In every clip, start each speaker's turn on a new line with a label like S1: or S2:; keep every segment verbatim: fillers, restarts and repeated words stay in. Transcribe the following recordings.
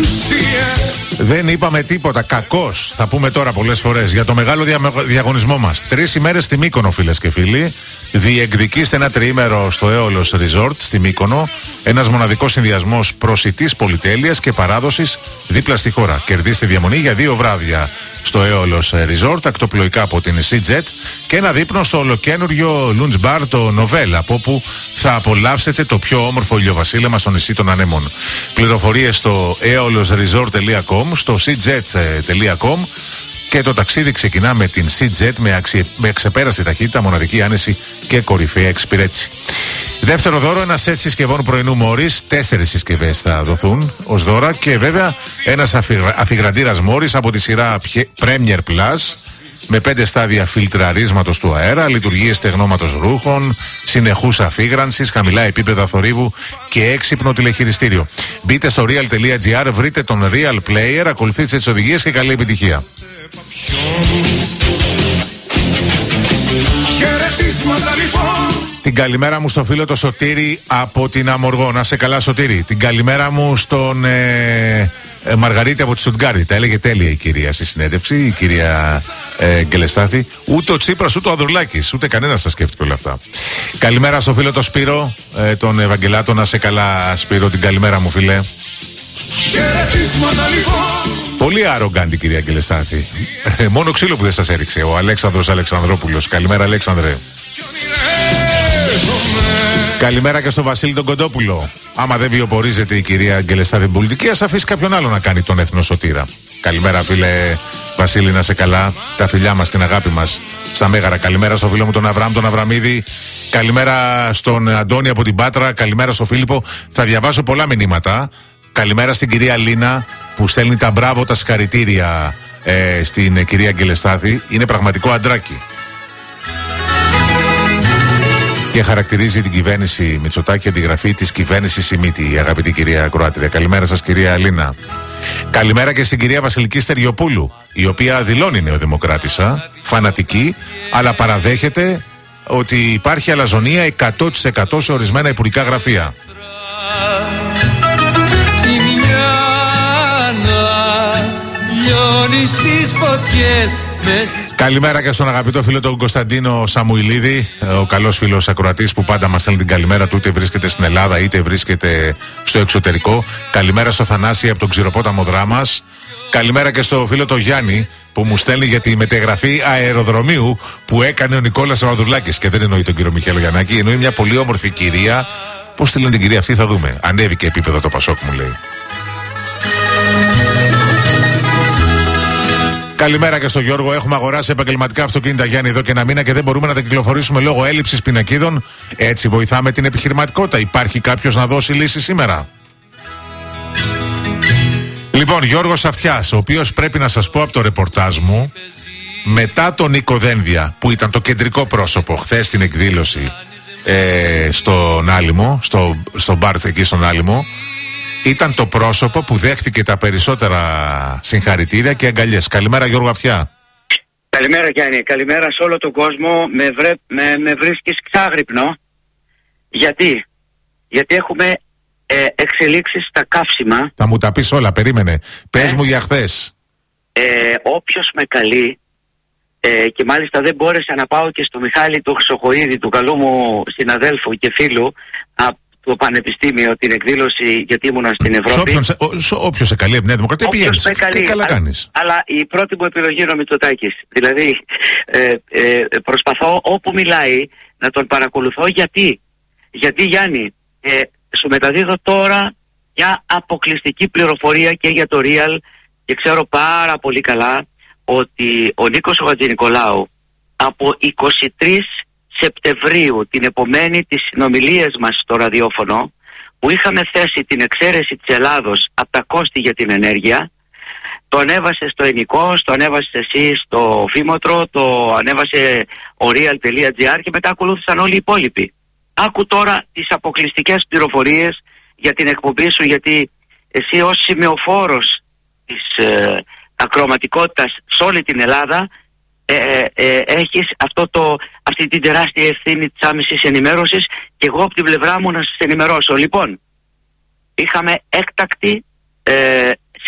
S1: Δεν είπαμε τίποτα. Κακώς, θα πούμε τώρα πολλές φορές, για το μεγάλο δια... διαγωνισμό μας. Τρεις ημέρες στη Μύκονο, φίλες και φίλοι. Διεκδικήστε ένα τριήμερο στο Aeolus Resort στη Μύκονο. Ένας μοναδικός συνδυασμός προσιτής πολυτέλειας και παράδοσης δίπλα στη χώρα. Κερδίστε διαμονή για δύο βράδια στο Aeolus Resort, ακτοπλοϊκά από την Sea-Jet, και ένα δείπνο στο ολοκένουργιο Lounge Bar, το Novel, από όπου θα απολαύσετε το πιο όμορφο ηλιοβασίλεμα στο νησί των Ανέμων. Πληροφορίες στο aeolus resort τελεία com, στο seajet τελεία com, και το ταξίδι ξεκινά με την Sea-Jet με, αξι... με εξεπέραστη ταχύτητα, μοναδική άνεση και κορυφαία εξυπηρέτηση. Δεύτερο δώρο, ένα σετ συσκευών πρωινού Μόρις. Τέσσερις συσκευές θα δοθούν ως δώρα, και βέβαια ένας αφιγραντήρας Μόρις από τη σειρά Premier Plus, με πέντε στάδια φιλτραρίσματος του αέρα, λειτουργίες στεγνώματος ρούχων, συνεχούς αφίγρανσης, χαμηλά επίπεδα θορύβου και έξυπνο τηλεχειριστήριο. Μπείτε στο real τελεία gr, βρείτε τον Real Player, ακολουθήστε τις οδηγίες και καλή επιτυχία. Την καλημέρα μου στο φίλο το Σωτήρη από την Αμοργό. Να σε καλά, Σωτήρη. Την καλημέρα μου στον ε, ε, Μαργαρίτη από τη Στουτγκάρδη. Τα έλεγε τέλεια η κυρία στη συνέντευξη, η κυρία ε, Γκελεστάθη. Ούτε ο Τσίπρας, ούτε ο Ανδρουλάκης, ούτε κανένας τα σκέφτηκε όλα αυτά. Καλημέρα στο φίλο το Σπύρο, ε, τον Ευαγγελάτο. Να σε καλά, Σπύρο. Την καλημέρα μου, φίλε. Πολύ άρογκαντη κυρία Γκελεστάθη. Ε, μόνο ξύλο που δεν σας έριξε ο Αλέξανδρος Αλεξανδρόπουλος. Καλημέρα, Αλέξανδρε. Καλημέρα και στο Βασίλη τον Κοντόπουλο. Άμα δεν βιοπορίζεται η κυρία Γκελεστάθη πολιτική, ας αφήσει κάποιον άλλο να κάνει τον έθνο σωτήρα. Καλημέρα, φίλε Βασίλη, να σε καλά. Τα φιλιά μας, την αγάπη μας στα Μέγαρα. Καλημέρα στο φίλο μου τον Αβραάμ, τον Αβραμίδη. Καλημέρα στον Αντώνη από την Πάτρα. Καλημέρα στο Φίλιππο. Θα διαβάσω πολλά μηνύματα. Καλημέρα στην κυρία Λίνα που στέλνει τα μπράβο, τα συγχαρητήρια ε, στην ε, κυρία Γκελεστάθη. Είναι πραγματικό αντράκι. Και χαρακτηρίζει την κυβέρνηση Μητσοτάκη, αντιγραφή της κυβέρνησης Σιμίτη, η αγαπητή κυρία Κροάτρια. Καλημέρα σας, κυρία Αλίνα. Καλημέρα και στην κυρία Βασιλική Στεριοπούλου, η οποία δηλώνει νεοδημοκράτισσα, φανατική, αλλά παραδέχεται ότι υπάρχει αλαζονία εκατό τοις εκατό σε ορισμένα υπουργικά γραφεία. Καλημέρα και στον αγαπητό φίλο τον Κωνσταντίνο Σαμουηλίδη, ο καλός φίλος ακροατής που πάντα μας στέλνει την καλημέρα του, είτε βρίσκεται στην Ελλάδα είτε βρίσκεται στο εξωτερικό. Καλημέρα στο Θανάση από τον Ξηροπόταμο Δράμας. Καλημέρα και στο φίλο τον Γιάννη που μου στέλνει για τη μετεγραφή αεροδρομίου που έκανε ο Νικόλας Ροδουλάκης. Και δεν εννοεί τον κύριο Μιχαήλ Γιαννάκη, εννοεί μια πολύ όμορφη κυρία. Πώς τη λένε την κυρία αυτή, θα δούμε. Ανέβηκε επίπεδο το Πασόκ, μου λέει. Καλημέρα και στο Γιώργο. Έχουμε αγοράσει επαγγελματικά αυτοκίνητα, Γιάννη, εδώ και ένα μήνα και δεν μπορούμε να τα κυκλοφορήσουμε λόγω έλλειψης πινακίδων. Έτσι βοηθάμε την επιχειρηματικότητα. Υπάρχει κάποιος να δώσει λύση σήμερα? Λοιπόν, Γιώργος Αυτιάς, ο οποίος, πρέπει να σας πω από το ρεπορτάζ μου, μετά τον Νίκο Δένδια, που ήταν το κεντρικό πρόσωπο χθες στην εκδήλωση ε, στον Άλυμο, στο, στο μπάρτ εκεί στον Άλυμο, ήταν το πρόσωπο που δέχτηκε τα περισσότερα συγχαρητήρια και αγκαλιές. Καλημέρα, Γιώργο Αυτιά.
S2: Καλημέρα, Γιάννη. Καλημέρα σε όλο τον κόσμο. Με, βρε... με... με βρίσκεις ξάγρυπνο. Γιατί? Γιατί έχουμε ε, εξελίξεις στα καύσιμα.
S1: Θα μου τα πεις όλα, περίμενε. Πες ε, μου για χθες.
S2: Ε, όποιος με καλεί, ε, και μάλιστα δεν μπόρεσα να πάω και στο Μιχάλη του Χρυσοχοΐδη, του καλού μου συναδέλφου και φίλου, από το Πανεπιστήμιο, την εκδήλωση, γιατί ήμουνα στην Ευρώπη.
S1: Όποιος σε καλεί από Νέα Δημοκρατία πηγαίνεις. Και καλά κάνεις.
S2: Αλλά, αλλά η πρώτη μου επιλογή είναι ο Μητσοτάκης. Δηλαδή ε, ε, προσπαθώ όπου μιλάει να τον παρακολουθώ. Γιατί, γιατί Γιάννη, ε, σου μεταδίδω τώρα μια αποκλειστική πληροφορία και για το Real, και ξέρω πάρα πολύ καλά ότι ο Νίκος ο Χατζηνικολάου από είκοσι τρεις Σεπτεμβρίου, την επομένη τις συνομιλίες μας στο ραδιόφωνο, που είχαμε θέσει την εξαίρεση της Ελλάδος από τα κόστη για την ενέργεια, το ανέβασε στο Ενικό, το ανέβασε εσύ στο Φήμοτρο, το ανέβασε ο real τελεία gr και μετά ακολούθησαν όλοι οι υπόλοιποι. Άκου τώρα τις αποκλειστικές πληροφορίες για την εκπομπή σου, γιατί εσύ ως σημεοφόρος της ε, ακροματικότητας σε όλη την Ελλάδα ε, ε, ε, έχεις αυτό το, αυτή την τεράστια ευθύνη της άμεσης ενημέρωσης, και εγώ από την πλευρά μου να σας ενημερώσω. Λοιπόν, είχαμε έκτακτη ε,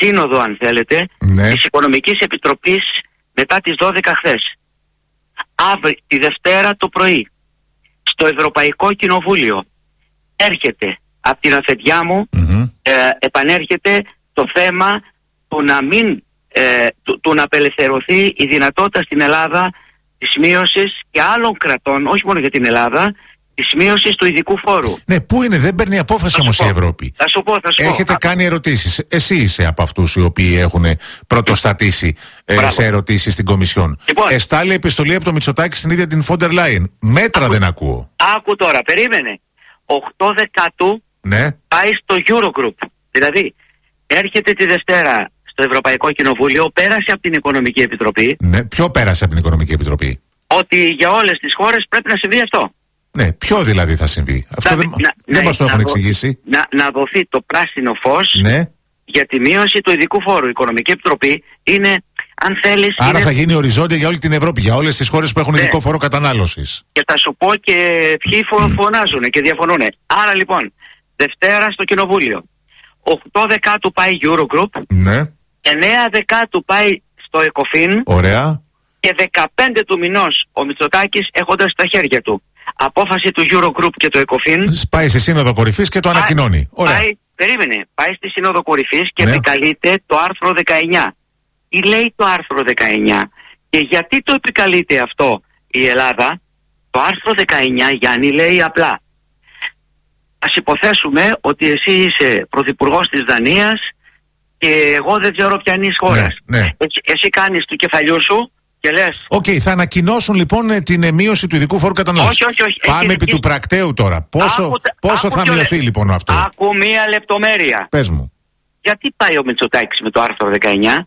S2: σύνοδο, αν θέλετε,
S1: ναι.
S2: της Οικονομικής Επιτροπής μετά τις δώδεκα χθες. Αύριο, τη Δευτέρα το πρωί, στο Ευρωπαϊκό Κοινοβούλιο έρχεται από την αφεντιά μου, mm-hmm. ε, επανέρχεται το θέμα του να μην ε, του, του να απελευθερωθεί η δυνατότητα στην Ελλάδα της μείωσης και άλλων κρατών, όχι μόνο για την Ελλάδα, της μείωσης του ειδικού φόρου.
S1: Ναι, πού είναι, δεν παίρνει απόφαση όμως η Ευρώπη.
S2: Θα σου πω, θα σου
S1: Έχετε
S2: πω.
S1: κάνει ερωτήσεις. Εσύ είσαι από αυτούς οι οποίοι έχουν πρωτοστατήσει ε, σε ερωτήσεις στην Κομισιόν. Λοιπόν, εστάλει επιστολή από το Μητσοτάκη στην ίδια την Φόντερ Λάιεν. Μέτρα άκου, δεν ακούω.
S2: Άκου τώρα, περίμενε. οκτώ Δεκάτου
S1: ναι.
S2: πάει στο Eurogroup. Δηλαδή, έρχεται τη Δευτέρα στο Ευρωπαϊκό Κοινοβούλιο, πέρασε από την Οικονομική Επιτροπή.
S1: Ναι, ποιο πέρασε από την Οικονομική Επιτροπή?
S2: Ότι για όλες τις χώρες πρέπει να συμβεί αυτό.
S1: Ναι, ποιο δηλαδή θα συμβεί? Αυτό να, δεν,
S2: να,
S1: δεν μας το έχουν εξηγήσει.
S2: Να, να δοθεί το πράσινο φως
S1: ναι.
S2: για τη μείωση του ειδικού φόρου. Η Οικονομική Επιτροπή είναι, αν θέλεις...
S1: Άρα
S2: είναι...
S1: θα γίνει οριζόντια για όλη την Ευρώπη, για όλες τις χώρες που έχουν ναι. ειδικό φόρο κατανάλωσης.
S2: Και θα σου πω και ποιοι φωνάζουν και διαφωνούν. Άρα λοιπόν, Δευτέρα στο Κοινοβούλιο, οκτώ Δεκάτου πάει Eurogroup,
S1: ναι.
S2: εννέα Δεκάτου πάει στο ΕΚΟΦΗΝ.
S1: Ωραία.
S2: Και δεκαπέντε του μηνός ο Μητσοτάκης, έχοντας στα χέρια του απόφαση του Eurogroup και το ΕΚΟΦΗΝ,
S1: πάει στη Σύνοδο Κορυφής και το πάει, ανακοινώνει. Ωραία.
S2: Πάει, περίμενε, πάει στη Σύνοδο Κορυφής και
S1: ναι.
S2: επικαλείται το άρθρο δεκαεννιά. Τι λέει το άρθρο δεκαεννιά και γιατί το επικαλείται αυτό η Ελλάδα? Το άρθρο δεκαεννιά, Γιάννη, λέει απλά: ας υποθέσουμε ότι εσύ είσαι πρωθυπουργός της Δανίας και εγώ δεν ξέρω ποια είναι η χώρα.
S1: Ναι, ναι.
S2: Εσύ, εσύ κάνεις του κεφαλιού σου και λες...
S1: Οκ, okay, θα ανακοινώσουν λοιπόν την μείωση του ειδικού φόρου κατανάλωσης.
S2: Όχι, όχι, όχι.
S1: Πάμε
S2: Έχεις,
S1: επί του πρακτέου τώρα. Πόσο, άκου, πόσο άκου, θα μειωθεί λε... λοιπόν αυτό?
S2: Άκου μία λεπτομέρεια.
S1: Πες μου.
S2: Γιατί πάει ο Μητσοτάκης με το άρθρο δεκαεννιά?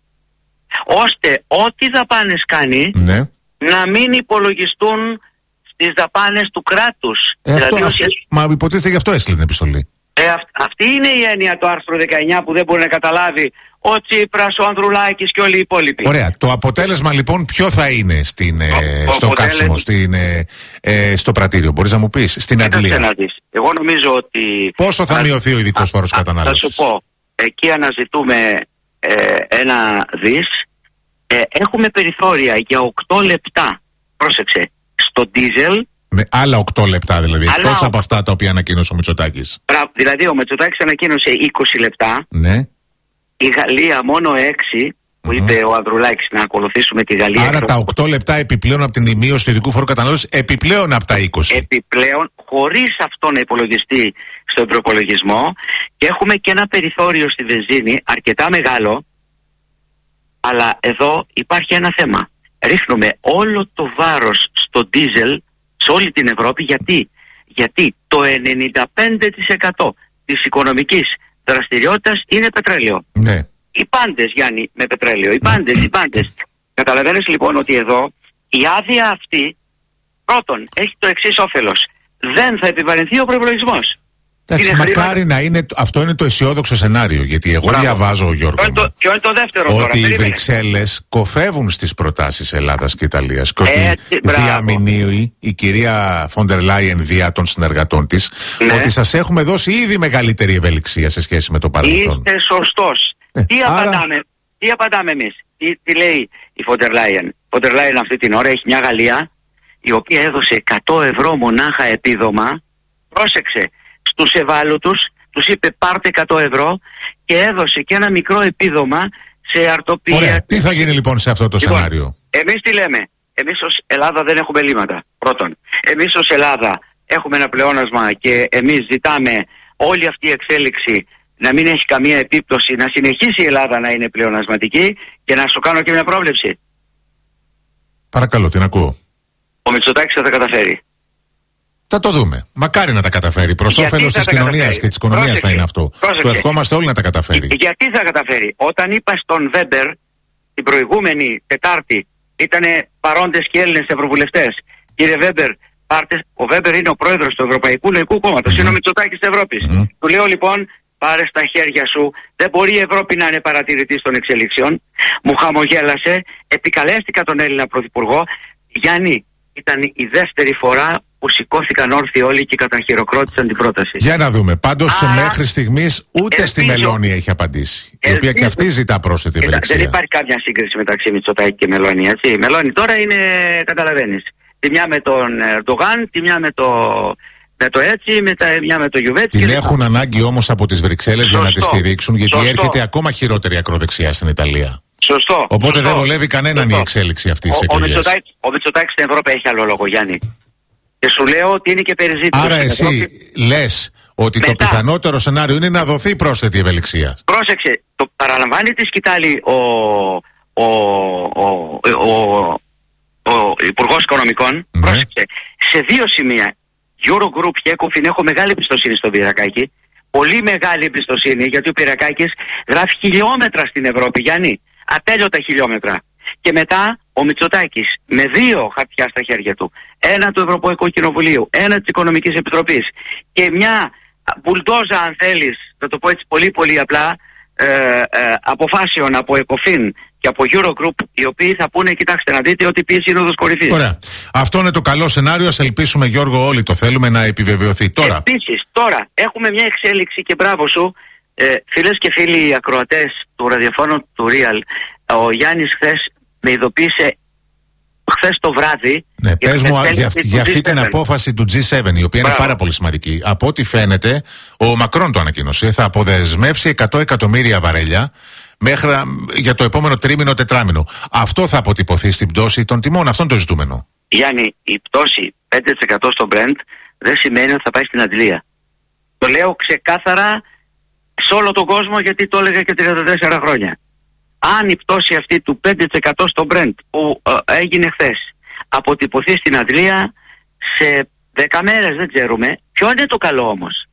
S2: Ώστε ό,τι δαπάνες κάνει ναι. να μην υπολογιστούν στις δαπάνες του κράτους.
S1: Ε, δηλαδή, αυτό, αυτό, όσοι... Μα υποτίθεται γι' αυτό έστειλε την επιστολή.
S2: Ε, αυ, αυτή είναι η έννοια του άρθρου δεκαεννιά που δεν μπορεί να καταλάβει ο Τσίπρας, ο Ανδρουλάκης και όλοι οι υπόλοιποι.
S1: Ωραία. Το αποτέλεσμα λοιπόν ποιο θα είναι στην, ο, ε, στο καύσιμο, στην, ε, ε, στο πρατήριο? Μπορείς να μου πεις? Στην Αγγλία.
S2: Εγώ νομίζω ότι...
S1: Πόσο θα α, μειωθεί ο ειδικός φόρος κατανάλωσης?
S2: Θα σου πω. Εκεί αναζητούμε ε, ένα δις. Ε, έχουμε περιθώρια για οκτώ λεπτά. Πρόσεξε. Στο ντίζελ.
S1: Με άλλα οκτώ λεπτά δηλαδή, εκτός από αυτά τα οποία ανακοίνωσε ο Μητσοτάκης.
S2: Δηλαδή ο Μητσοτάκης ανακοίνωσε είκοσι λεπτά.
S1: Ναι.
S2: Η Γαλλία μόνο έξι, που mm-hmm. είπε ο Ανδρουλάκης να ακολουθήσουμε τη Γαλλία.
S1: Άρα τα οκτώ λεπτά επιπλέον από την μείωση του ειδικού φόρου κατανάλωσης, επιπλέον από τα είκοσι.
S2: Επιπλέον, χωρίς αυτό να υπολογιστεί στον προπολογισμό, και έχουμε και ένα περιθώριο στη βενζίνη αρκετά μεγάλο, αλλά εδώ υπάρχει ένα θέμα. Ρίχνουμε όλο το βάρος στο ντίζελ σε όλη την Ευρώπη. Γιατί? Γιατί το ενενήντα πέντε τοις εκατό της οικονομικής δραστηριότητας είναι πετρέλαιο.
S1: Ναι.
S2: Οι πάντες, Γιάννη, με πετρέλαιο. Οι πάντες, οι πάντες. Καταλαβαίνεις λοιπόν ότι εδώ η άδεια αυτή πρώτον έχει το εξής όφελος. Δεν θα επιβαρυνθεί ο προϋπολογισμός.
S1: Εντάξει, μακάρι χρήμα... να είναι, αυτό είναι το αισιόδοξο σενάριο. Γιατί εγώ Μπράβο. διαβάζω, Γιώργο,
S2: ποιο είναι το, ποιο είναι το δεύτερο
S1: ότι
S2: τώρα,
S1: οι
S2: περίμενε.
S1: Βρυξέλλες κοφεύουν στις προτάσεις Ελλάδας και Ιταλίας και ότι Έτσι, διαμηνύει η κυρία Φόντερ Λάιεν δια των συνεργατών της ναι. ότι σας έχουμε δώσει ήδη μεγαλύτερη ευελιξία σε σχέση με το παρελθόν.
S2: Είστε σωστός. Ε, τι, άρα... απαντάμε, τι απαντάμε εμείς? Τι, τι λέει η Φόντερ Λάιεν? Η Φόντερ Λάιεν αυτή την ώρα έχει μια Γαλλία η οποία έδωσε εκατό ευρώ μονάχα επίδομα. Πρόσεξε. Στους ευάλωτους τους είπε πάρτε εκατό ευρώ και έδωσε και ένα μικρό επίδομα σε αρτοπία.
S1: Ωραία. Τι θα γίνει λοιπόν σε αυτό το λοιπόν, σενάριο?
S2: Εμείς τι λέμε? Εμείς ως Ελλάδα δεν έχουμε ελλείμματα. Πρώτον. Εμείς ως Ελλάδα έχουμε ένα πλεόνασμα και εμείς ζητάμε όλη αυτή η εξέλιξη να μην έχει καμία επίπτωση, να συνεχίσει η Ελλάδα να είναι πλεονασματική. Και να σου κάνω και μια πρόβλεψη.
S1: Παρακαλώ, την ακούω.
S2: Ο Μητσοτάκης θα τα καταφέρει.
S1: Θα το δούμε. Μακάρι να τα καταφέρει. Προς όφελος της κοινωνίας και της οικονομίας θα είναι αυτό.
S2: Πρόσεξε.
S1: Το ευχόμαστε όλοι να τα καταφέρει.
S2: Γιατί θα καταφέρει? Όταν είπα στον Βέμπερ την προηγούμενη Τετάρτη, ήταν παρόντες και Έλληνες ευρωβουλευτές. Κύριε Βέμπερ, πάρτε... ο Βέμπερ είναι ο πρόεδρος του Ευρωπαϊκού Λαϊκού Κόμματος. Mm-hmm. Είναι ο Μητσοτάκης της Ευρώπης. Mm-hmm. Του λέω λοιπόν, πάρε στα χέρια σου. Δεν μπορεί η Ευρώπη να είναι παρατηρητής των εξελίξεων. Μου χαμογέλασε. Επικαλέστηκα τον Έλληνα πρωθυπουργό. Γιάννη, ήταν η δεύτερη φορά που σηκώθηκαν όρθιοι όλοι και καταχειροκρότησαν την πρόταση.
S1: Για να δούμε. Πάντως
S2: Άρα,
S1: μέχρι στιγμής ούτε
S2: ελπίζω,
S1: στη Μελώνη έχει απαντήσει. Η
S2: ελπίζω,
S1: οποία και αυτή ζητά πρόσθετη ευελιξία.
S2: Δεν υπάρχει κάποια σύγκριση μεταξύ Μητσοτάκη και Μελώνη. Έτσι. Η Μελώνη τώρα είναι, καταλαβαίνεις, τη μια με τον Ερντογάν, τη μια με το, με το έτσι, με τα, μια με το Γιουβέτσι.
S1: Την έχουν δει. Ανάγκη όμως από τις Βρυξέλλες για να τη στηρίξουν, γιατί Σωστό. έρχεται ακόμα χειρότερη ακροδεξιά στην Ιταλία.
S2: Σωστό.
S1: Οπότε
S2: Σωστό.
S1: δεν βολεύει κανέναν Σωστό. η εξέλιξη αυτή τη εκλογή.
S2: Ο Μητσοτάκης στην Ευρώπη έχει άλλο λόγο, Γιάννη. Και σου λέω ότι είναι και περιζήτητος.
S1: Άρα εσύ
S2: Ευρώπη...
S1: λες ότι μετά, το πιθανότερο σενάριο είναι να δοθεί πρόσθετη ευελιξία.
S2: Πρόσεξε, το παραλαμβάνει τη σκητάλη ο, ο, ο, ο, ο, ο Υπουργός Οικονομικών. Ναι. Πρόσεξε, σε δύο σημεία, Eurogroup και Ecofin, έχω μεγάλη εμπιστοσύνη στον Πυριακάκη. Πολύ μεγάλη εμπιστοσύνη, γιατί ο Πυριακάκης γράφει χιλιόμετρα στην Ευρώπη, Γιάννη. Ατέλειωτα χιλιόμετρα. Και μετά ο Μητσοτάκης με δύο χαρτιά στα χέρια του, ένα του Ευρωπαϊκού Κοινοβουλίου, ένα της Οικονομικής Επιτροπής και μια μπουλντόζα, αν θέλεις, θα το πω έτσι πολύ πολύ απλά, ε, ε, αποφάσεων από Ecofin και από Eurogroup, οι οποίοι θα πούνε, κοιτάξτε να δείτε ότι πει σύνοδος κορυφής.
S1: Ωραία. Αυτό είναι το καλό σενάριο. Ας ελπίσουμε, Γιώργο, όλοι το θέλουμε να επιβεβαιωθεί. Τώρα.
S2: Επίσης, τώρα έχουμε μια εξέλιξη και μπράβο σου, ε, φίλες και φίλοι ακροατές του ραδιοφώνου του Real. Ο Γιάννης χθες με ειδοποίησε χθες το βράδυ.
S1: Ναι, πες μου για, για αυτή την απόφαση του τζι σέβεν, η οποία Μπράβο. είναι πάρα πολύ σημαντική. Από ό,τι φαίνεται, ο Μακρόν το ανακοίνωσε, θα αποδεσμεύσει εκατό εκατομμύρια βαρέλια μέχρι για το επόμενο τρίμηνο, τετράμηνο. Αυτό θα αποτυπωθεί στην πτώση των τιμών. Αυτό είναι το ζητούμενο.
S2: Γιάννη, η πτώση πέντε τοις εκατό στο Brent δεν σημαίνει ότι θα πάει στην αντλία. Το λέω ξεκάθαρα σε όλο τον κόσμο, γιατί το έλεγα και τριάντα τέσσερα χρόνια. Αν η πτώση αυτή του πέντε τοις εκατό στο Brent που ε, έγινε χθες αποτυπωθεί στην αντλία σε δέκα μέρες, δεν ξέρουμε. Ποιο είναι το καλό όμως?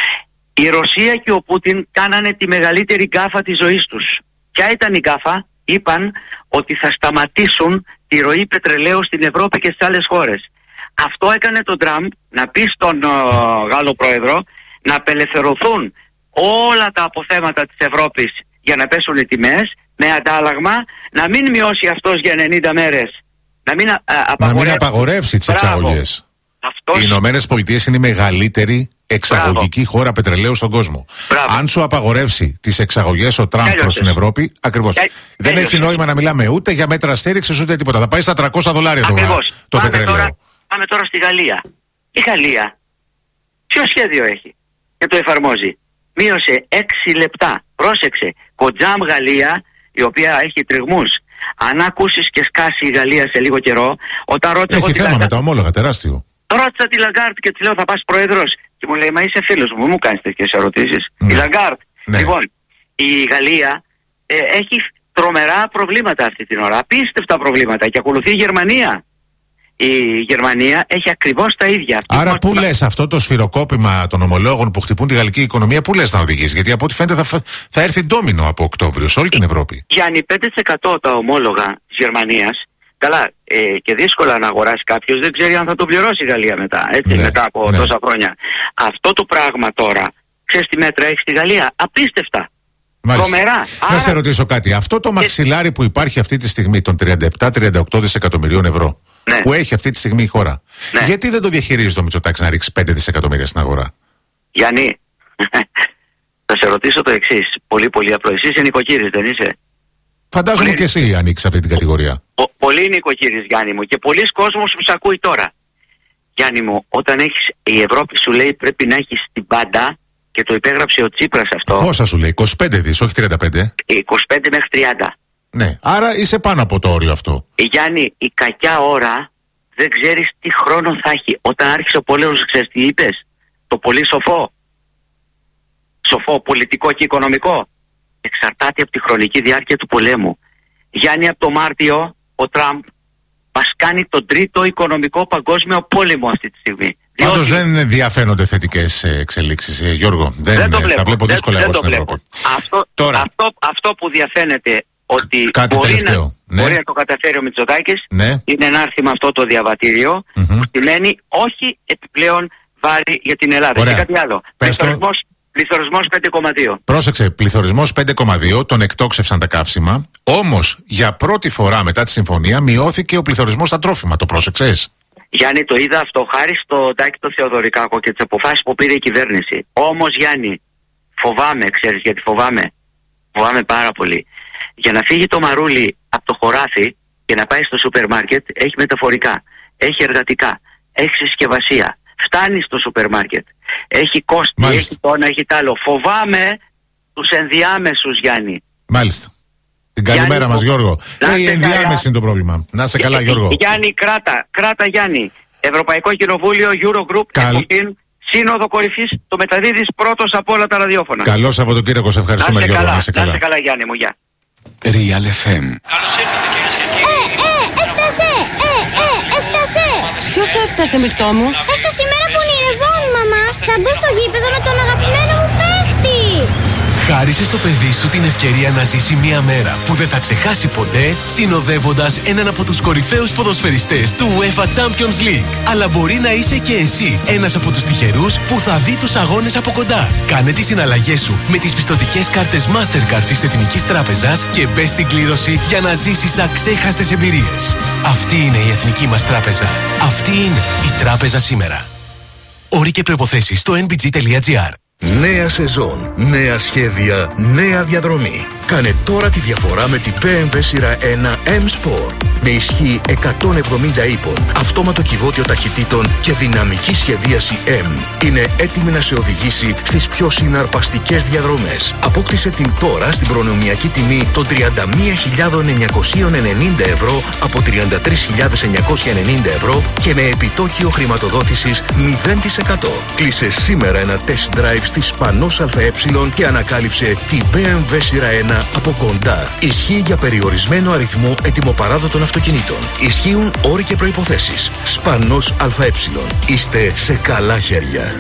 S2: Η Ρωσία και ο Πούτιν κάνανε τη μεγαλύτερη γκάφα της ζωής τους. Ποια ήταν η γκάφα? Είπαν ότι θα σταματήσουν τη ροή πετρελαίου στην Ευρώπη και στις άλλες χώρες. Αυτό έκανε τον Τραμπ να πει στον uh, Γάλλο πρόεδρο να απελευθερωθούν όλα τα αποθέματα της Ευρώπης για να πέσουν οι τιμές, με αντάλλαγμα να μην μειώσει αυτός για ενενήντα μέρες. Να μην, α, απαγορεύσει. να μην
S1: απαγορεύσει τις εξαγωγές. Αυτός... Οι Ηνωμένες Πολιτείες είναι η μεγαλύτερη εξαγωγική Μπράβο. χώρα πετρελαίου στον κόσμο. Μπράβο. Αν σου απαγορεύσει τις εξαγωγές ο Τραμπ προς την Ευρώπη, ακριβώς. Έ, δεν έχει νόημα να μιλάμε ούτε για μέτρα στήριξης ούτε τίποτα. Θα πάει στα τριακόσια δολάρια το, το πάμε πετρελαίο.
S2: Τώρα, πάμε τώρα στη Γαλλία. Η Γαλλία ποιο σχέδιο έχει και το εφαρμόζει? Μείωσε έξι λεπτά. Πρόσεξε. Κοντζάμ Γαλλία, η οποία έχει τριγμούς. Αν ακούσεις και σκάσει η Γαλλία σε λίγο καιρό, όταν ρώτησα.
S1: Έχει θέμα με τα ομόλογα, τεράστιο.
S2: Ρώτησα τη Λαγκάρτ και τη λέω θα πας πρόεδρος. Και μου λέει, μα είσαι φίλος μου, μου κάνεις τέτοιες ερωτήσεις. Ναι. Η Λαγκάρτ. Ναι. Λοιπόν, η Γαλλία ε, έχει τρομερά προβλήματα αυτή την ώρα. Απίστευτα προβλήματα. Και ακολουθεί η Γερμανία. Η Γερμανία έχει ακριβώς τα ίδια.
S1: Άρα, πού θα... λες αυτό το σφυροκόπημα των ομολόγων που χτυπούν τη γαλλική οικονομία, πού λες να οδηγήσει? Γιατί από ό,τι φαίνεται θα, θα έρθει ντόμινο από Οκτώβριο σε όλη την Ευρώπη.
S2: Γιάννη, πέντε τοις εκατό τα ομόλογα της Γερμανίας, καλά, ε, και δύσκολα να αγοράσει κάποιος, δεν ξέρει αν θα το πληρώσει η Γαλλία μετά, έτσι, ναι, μετά από ναι. τόσα χρόνια. Αυτό το πράγμα τώρα, ξέρεις τι μέτρα έχει στη Γαλλία? Απίστευτα. Τρομερά.
S1: Να Άρα... σε ρωτήσω κάτι. Αυτό το μαξιλάρι που υπάρχει αυτή τη στιγμή των τριάντα επτά με τριάντα οκτώ δισεκατομμυρίων ευρώ, ναι. που έχει αυτή τη στιγμή η χώρα, ναι. γιατί δεν το διαχειρίζεται ο Μητσοτάκης να ρίξει πέντε δισεκατομμύρια στην αγορά?
S2: Γιάννη, θα σε ρωτήσω το εξής. Πολύ πολύ απλό. Εσύ είσαι νοικοκύρης, δεν είσαι?
S1: Φαντάζομαι πολύ... και εσύ ανοίξεις αυτή την κατηγορία.
S2: Ο, ο, πολύ νοικοκύρης, Γιάννη μου, και πολλοί κόσμος που σε ακούει τώρα. Γιάννη μου, όταν έχεις, η Ευρώπη σου λέει πρέπει να έχεις την πάντα, και το υπέγραψε ο Τσίπρας αυτό.
S1: Πόσα σου λέει? είκοσι πέντε δις, όχι τριάντα πέντε.
S2: είκοσι πέντε μέχρι τριάντα.
S1: Ναι, άρα είσαι πάνω από το όριο αυτό.
S2: Γιάννη, η κακιά ώρα δεν ξέρεις τι χρόνο θα έχει. Όταν άρχισε ο πόλεμος, ξέρεις τι είπες? Το πολύ σοφό. Σοφό, πολιτικό και οικονομικό. Εξαρτάται από τη χρονική διάρκεια του πολέμου. Γιάννη, από το Μάρτιο ο Τραμπ μας κάνει τον τρίτο οικονομικό παγκόσμιο πόλεμο αυτή τη στιγμή.
S1: Πάντως διότι... δεν διαφαίνονται θετικές εξελίξεις, ε, Γιώργο. Δεν,
S2: δεν το βλέπω.
S1: Τα βλέπω δύσκολα
S2: δεν,
S1: εγώ
S2: δεν
S1: στην Ευρώπη.
S2: Αυτό,
S1: Τώρα...
S2: αυτό, αυτό που διαφαίνεται ότι
S1: κάτι
S2: μπορεί,
S1: τελευταίο.
S2: να,
S1: Ναι.
S2: μπορεί να το καταφέρει ο Μητσοτάκης,
S1: ναι.
S2: είναι να έρθει με αυτό το διαβατήριο, mm-hmm. που σημαίνει όχι επιπλέον βάρη για την Ελλάδα.
S1: Ωραία.
S2: Και κάτι άλλο. Πληθωρισμός, πληθωρισμός πέντε κόμμα δύο.
S1: Πρόσεξε, πληθωρισμός πέντε κόμμα δύο, τον εκτόξευσαν τα καύσιμα. Όμως για πρώτη φορά μετά τη συμφωνία μειώθηκε ο πληθωρισμός στα τρόφιμα. Το πρόσεξες?
S2: Γιάννη, το είδα αυτό χάρη στο Τάκη το Θεοδωρικάκο και τις αποφάσεις που πήρε η κυβέρνηση. Όμως, Γιάννη, φοβάμαι, ξέρεις γιατί φοβάμαι. Φοβάμαι πάρα πολύ. Για να φύγει το μαρούλι από το χωράφι και να πάει στο σούπερ μάρκετ, έχει μεταφορικά, έχει εργατικά, έχει συσκευασία. Φτάνει στο σούπερ μάρκετ. Έχει κόστη, Μάλιστα. έχει τόνα, έχει τ' άλλο. Φοβάμαι τους ενδιάμεσους, Γιάννη.
S1: Μάλιστα. Την καλημέρα μας, Γιώργο. Ε, η ενδιάμεση είναι το πρόβλημα. Να σε καλά, Γιώργο.
S2: Γιάννη, κράτα, κράτα, Γιάννη. Ευρωπαϊκό Κοινοβούλιο, Eurogroup, Καλ... Εκοφήν, Σύνοδο Κορυφής, το μεταδίδεις πρώτος από όλα τα ραδιόφωνα.
S1: Καλό Σαββατοκύριακο, σε ευχαριστούμε, Γιώργο.
S2: Να σε καλά, να σε καλά, Γιάννη μου, γεια.
S3: Real εφ εμ.
S4: Ε, ε, έφτασε! Ε, ε, έφτασε!
S5: Ποιος έφτασε, Μυρτώ μου?
S4: Έφτασε η μέρα που ονειρευόμουν, μαμά. Θα μπω στο γήπεδο με τον αγαπημένο μου παίχτη.
S3: Χάρισε στο παιδί σου την ευκαιρία να ζήσει μια μέρα που δεν θα ξεχάσει ποτέ, συνοδεύοντας έναν από τους κορυφαίους ποδοσφαιριστές του UEFA Champions League. Αλλά μπορεί να είσαι και εσύ ένας από τους τυχερούς που θα δει τους αγώνες από κοντά. Κάνε τις συναλλαγές σου με τις πιστωτικές κάρτες Mastercard της Εθνικής Τράπεζας και μπες στην κλήρωση για να ζήσεις αξέχαστες εμπειρίες. Αυτή είναι η Εθνική μας Τράπεζα. Αυτή είναι η Τράπεζα σήμερα. Όροι και προϋποθέσεις στο εν μπι τζι τελεία τζι άρ.
S6: Νέα σεζόν, νέα σχέδια, νέα διαδρομή. Κάνε τώρα τη διαφορά με την μπι εμ ντάμπλιου σειρά ένα M-Sport. Με ισχύ εκατόν εβδομήντα ύπων, αυτόματο κυβότιο ταχυτήτων και δυναμική σχεδίαση M. Είναι έτοιμη να σε οδηγήσει στις πιο συναρπαστικές διαδρομές. Απόκτησε την τώρα στην προνομιακή τιμή των τριάντα μία χιλιάδες εννιακόσια ενενήντα ευρώ από τριάντα τρεις χιλιάδες εννιακόσια ενενήντα ευρώ και με επιτόκιο χρηματοδότησης μηδέν τοις εκατό. Κλείσε σήμερα ένα test drive στη Σπανός ΑΕ και ανακάλυψε την μπι εμ ντάμπλιου σειρά ένα από κοντά. Ισχύει για περιορισμένο αριθμό ετοιμοπαράδοτων αυτοκινήτων. Ισχύουν όροι και προϋποθέσεις. Σπανός ΑΕ. Είστε σε καλά χέρια.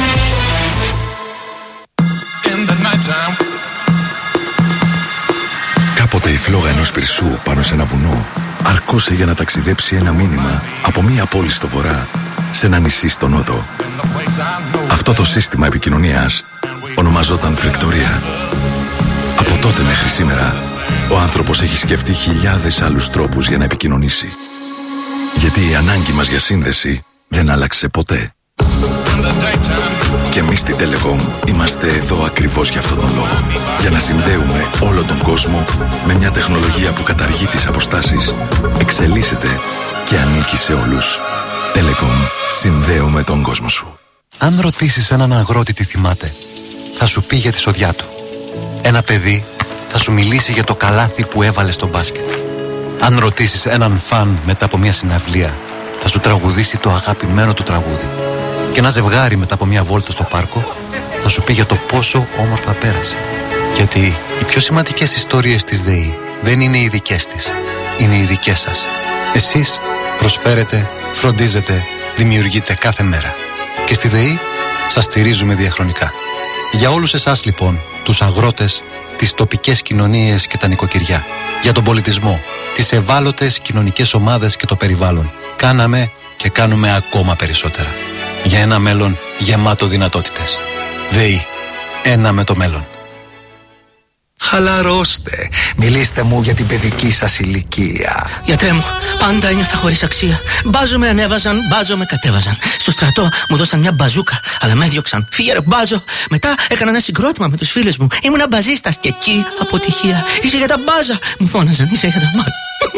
S3: Κάποτε η φλόγα ενός πυρσού πάνω σε ένα βουνό αρκούσε για να ταξιδέψει ένα μήνυμα από μία πόλη στο βορρά σε ένα νησί στο νότο. Αυτό το σύστημα επικοινωνίας ονομαζόταν φρικτορία. Από τότε μέχρι σήμερα, ο άνθρωπος έχει σκεφτεί χιλιάδες άλλους τρόπους για να επικοινωνήσει. Γιατί η ανάγκη μας για σύνδεση δεν άλλαξε ποτέ. Και εμείς στην Telecom είμαστε εδώ ακριβώς για αυτόν τον λόγο. Για να συνδέουμε όλο τον κόσμο με μια τεχνολογία που καταργεί τις αποστάσεις, εξελίσσεται και ανήκει σε όλους. Telecom, συνδέουμε τον κόσμο σου.
S7: Αν ρωτήσεις έναν αγρότη τι θυμάται, θα σου πει για τη σοδιά του. Ένα παιδί θα σου μιλήσει για το καλάθι που έβαλε στο μπάσκετ. Αν ρωτήσεις έναν φαν μετά από μια συναυλία, θα σου τραγουδήσει το αγαπημένο του τραγούδι. Και ένα ζευγάρι μετά από μια βόλτα στο πάρκο θα σου πει για το πόσο όμορφα πέρασε. Γιατί οι πιο σημαντικές ιστορίες της ΔΕΗ δεν είναι οι δικές της, είναι οι δικές σας. Εσείς προσφέρετε, φροντίζετε, δημιουργείτε κάθε μέρα. Και στη ΔΕΗ σας στηρίζουμε διαχρονικά. Για όλους εσάς λοιπόν, τους αγρότες, τις τοπικές κοινωνίες και τα νοικοκυριά, για τον πολιτισμό, τις ευάλωτες κοινωνικές ομάδες και το περιβάλλον, κάναμε και κάνουμε ακόμα περισσότερα. Για ένα μέλλον γεμάτο δυνατότητες. ΔΕΗ. Ένα με το μέλλον.
S8: Χαλαρώστε. Μιλήστε μου για την παιδική σας ηλικία.
S9: Γιατρέ μου, πάντα ένιωθα χωρίς αξία. Μπάζο με ανέβαζαν, μπάζο με κατέβαζαν. Στο στρατό μου δώσαν μια μπαζούκα, αλλά με έδιωξαν. Φύγε ρε μπάζο. Μετά έκανα ένα συγκρότημα με τους φίλους μου. Ήμουνα μπαζίστας και εκεί αποτυχία. Είσαι για τα μπάζα. Μου φώναζαν, είσαι για τα μάτια.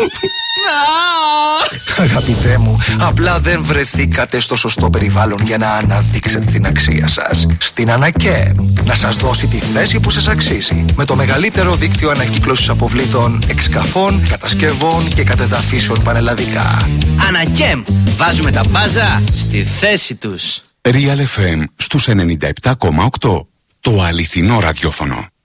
S8: Αγαπητέ μου, απλά δεν βρεθήκατε στο σωστό περιβάλλον για να αναδείξετε την αξία σας. Στην Ανακέμ, να σας δώσει τη θέση που σας αξίζει. Με το μεγαλύτερο δίκτυο ανακύκλωσης αποβλήτων, εξκαφών, κατασκευών και κατεδαφίσεων πανελλαδικά.
S9: Ανακέμ, βάζουμε τα μπάζα στη θέση τους.
S3: Real εφ εμ στους ενενήντα επτά κόμμα οκτώ. Το αληθινό ραδιόφωνο.